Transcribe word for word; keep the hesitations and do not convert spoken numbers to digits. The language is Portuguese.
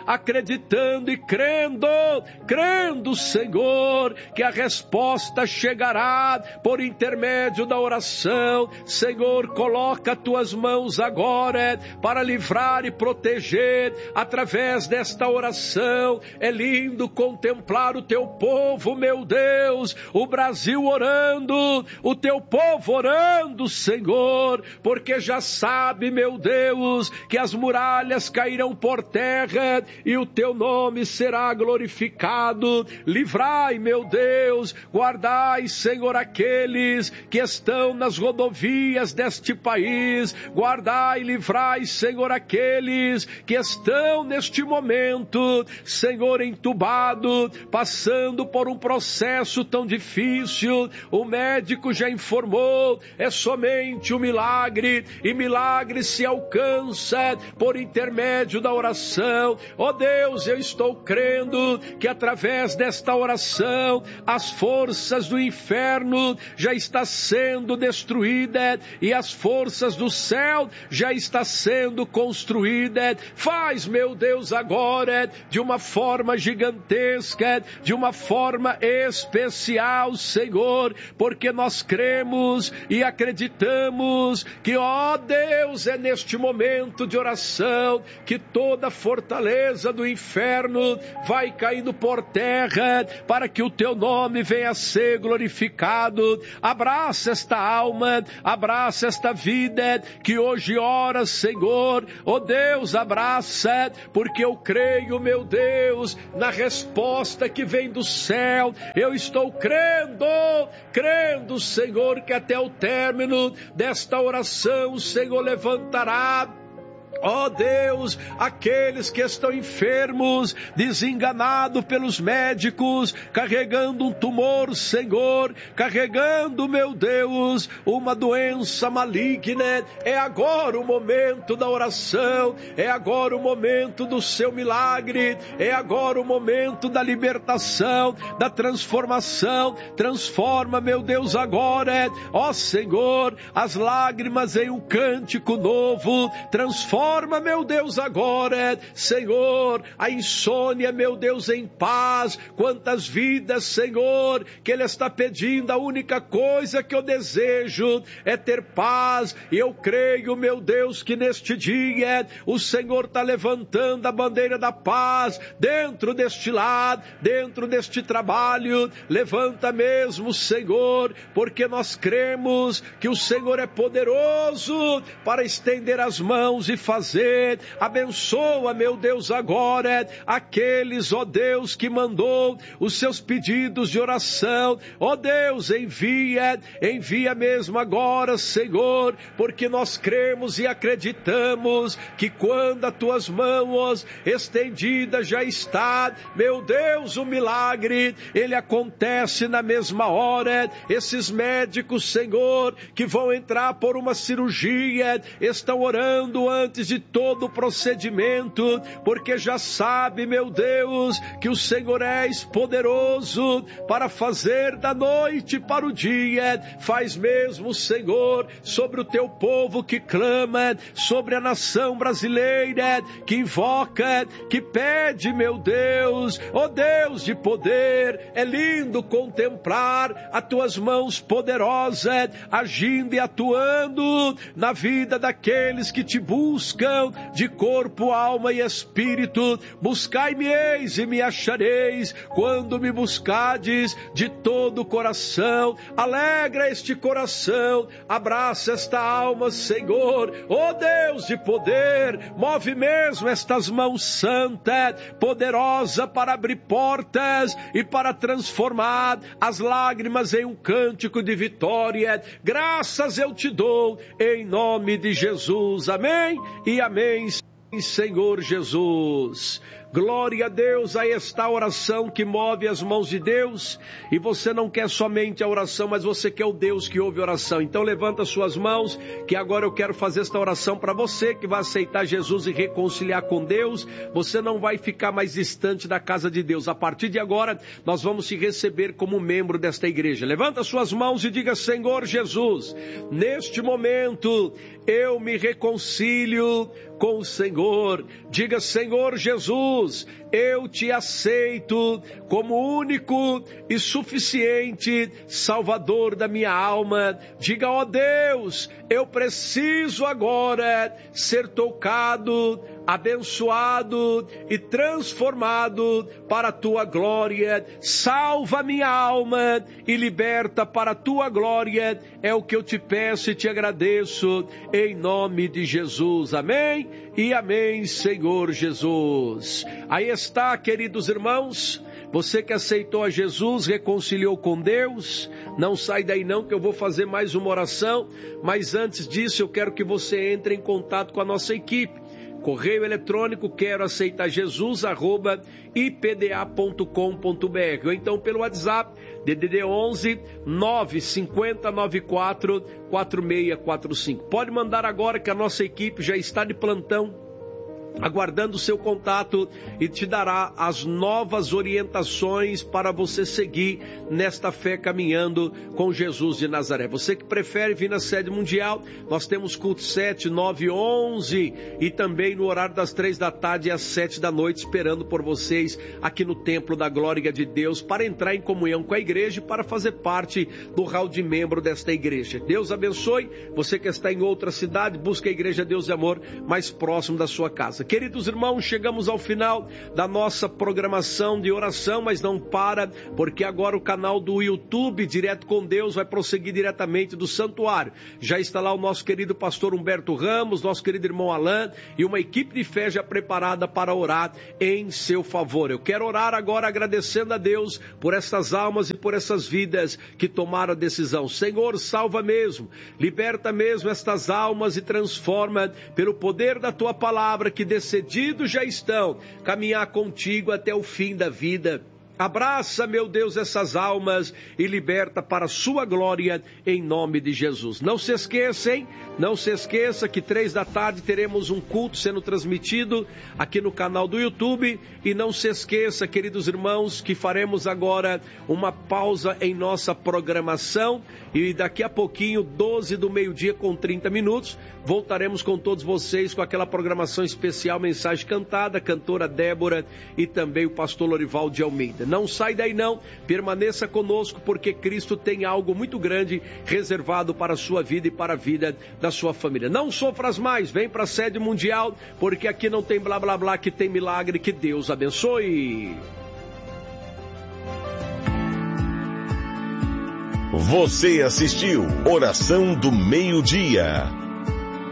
acreditando e crendo, crendo, Senhor, que a resposta chegará por intermédio da oração. Senhor, coloca tuas mãos agora para livrar e proteger através desta oração. É lindo contemplar o teu povo, meu Deus, o Brasil orando, o teu povo orando, Senhor, porque já sabe, meu Deus, que as muralhas cairão por terra e o teu nome será glorificado. Livrai, meu Deus, guardai, Senhor, aqueles que estão nas rodovias deste país, guardai e livrai, Senhor, aqueles que estão neste momento, Senhor, entubado, passando por um processo tão difícil. O médico já informou, é somente um milagre, e milagre se alcança por intermédio da oração. Ó Deus, eu estou crendo que através desta oração as forças do inferno já está sendo destruída e as forças do céu já está sendo construída. Faz, meu Deus, agora de uma forma gigantesca, de uma forma especial, Senhor, porque nós cremos e acreditamos que, ó Deus, é neste momento de oração que toda fortaleza do inferno vai caindo por terra para que o teu nome venha a ser glorificado. Abraça esta alma, abraça esta vida que hoje ora, Senhor. Ó Deus, abraça, porque eu creio, meu Deus, na resposta que vem do céu. Eu estou crendo, crendo, Senhor, que até o término desta oração o Senhor levantará, ó Deus, aqueles que estão enfermos, desenganados pelos médicos, carregando um tumor, Senhor, carregando, meu Deus, uma doença maligna. É agora o momento da oração, é agora o momento do seu milagre, é agora o momento da libertação, da transformação. Transforma, meu Deus, agora, ó Senhor, as lágrimas em um cântico novo. Transforma, meu Deus, agora, Senhor, a insônia, meu Deus, em paz. Quantas vidas, Senhor, que Ele está pedindo. A única coisa que eu desejo é ter paz, e eu creio, meu Deus, que neste dia o Senhor está levantando a bandeira da paz dentro deste lar, dentro deste trabalho. Levanta mesmo, Senhor, porque nós cremos que o Senhor é poderoso para estender as mãos e fazer. Abençoa, meu Deus, agora aqueles, ó Deus, que mandou os seus pedidos de oração. Ó Deus, envia, envia mesmo agora, Senhor, porque nós cremos e acreditamos que quando as tuas mãos estendidas já está, meu Deus, o milagre, ele acontece na mesma hora. Esses médicos, Senhor, que vão entrar por uma cirurgia, estão orando antes de todo o procedimento, porque já sabe, meu Deus, que o Senhor és poderoso para fazer da noite para o dia. Faz mesmo, Senhor, sobre o teu povo que clama, sobre a nação brasileira que invoca, que pede, meu Deus, ó Deus de poder. É lindo contemplar as tuas mãos poderosas agindo e atuando na vida daqueles que te buscam de corpo, alma e espírito. Buscai-me-eis e me achareis, quando me buscardes de todo o coração. Alegra este coração, abraça esta alma, Senhor. Ó Deus de poder, move mesmo estas mãos santas, poderosa para abrir portas e para transformar as lágrimas em um cântico de vitória. Graças eu te dou, em nome de Jesus. Amém e amém, Senhor Jesus. Glória a Deus, a esta oração que move as mãos de Deus. E você não quer somente a oração, mas você quer o Deus que ouve a oração. Então levanta suas mãos, que agora eu quero fazer esta oração para você que vai aceitar Jesus e reconciliar com Deus. Você não vai ficar mais distante da casa de Deus. A partir de agora, nós vamos te receber como membro desta igreja. Levanta suas mãos e diga: Senhor Jesus, neste momento eu me reconcilio com o Senhor. Diga: Senhor Jesus, eu te aceito como único e suficiente Salvador da minha alma. Diga: ó Deus, eu preciso agora ser tocado, abençoado e transformado para a tua glória. Salva minha alma e liberta para a tua glória. É o que eu te peço e te agradeço em nome de Jesus. Amém e amém, Senhor Jesus. Aí está, queridos irmãos, você que aceitou a Jesus, reconciliou com Deus. Não sai daí não, que eu vou fazer mais uma oração, mas antes disso eu quero que você entre em contato com a nossa equipe. Correio eletrônico quero aceitar Jesus arroba i p d a ponto com ponto b r, ou então pelo WhatsApp D D D onze nove cinco zero nove quatro quatro seis quatro cinco. Pode mandar agora que a nossa equipe já está de plantão, aguardando o seu contato e te dará as novas orientações para você seguir nesta fé caminhando com Jesus de Nazaré. Você que prefere vir na sede mundial, nós temos culto sete, nove, onze e também no horário das três da tarde e às sete da noite, esperando por vocês aqui no Templo da Glória de Deus para entrar em comunhão com a igreja e para fazer parte do hall de membro desta igreja. Deus abençoe. Você que está em outra cidade, busca a Igreja Deus de Amor mais próximo da sua casa. Queridos irmãos, chegamos ao final da nossa programação de oração, mas não para, porque agora o canal do YouTube, Direto com Deus, vai prosseguir diretamente do santuário. Já está lá o nosso querido pastor Humberto Ramos, nosso querido irmão Alain, e uma equipe de fé já preparada para orar em seu favor. Eu quero orar agora agradecendo a Deus por essas almas e por essas vidas que tomaram a decisão. Senhor, salva mesmo, liberta mesmo estas almas e transforma pelo poder da tua palavra, que decididos já estão caminhar contigo até o fim da vida. Abraça, meu Deus, essas almas e liberta para a sua glória em nome de Jesus. Não se esqueça, hein? Não se esqueça que três da tarde teremos um culto sendo transmitido aqui no canal do YouTube. E não se esqueça, queridos irmãos, que faremos agora uma pausa em nossa programação. E daqui a pouquinho, doze do meio-dia com trinta minutos, voltaremos com todos vocês com aquela programação especial, mensagem cantada, cantora Débora e também o pastor Lorival de Almeida. Não sai daí não, permaneça conosco, porque Cristo tem algo muito grande reservado para a sua vida e para a vida da sua família. Não sofras mais, vem para a sede mundial, porque aqui não tem blá blá blá, que tem milagre. Que Deus abençoe. Você assistiu Oração do Meio-Dia.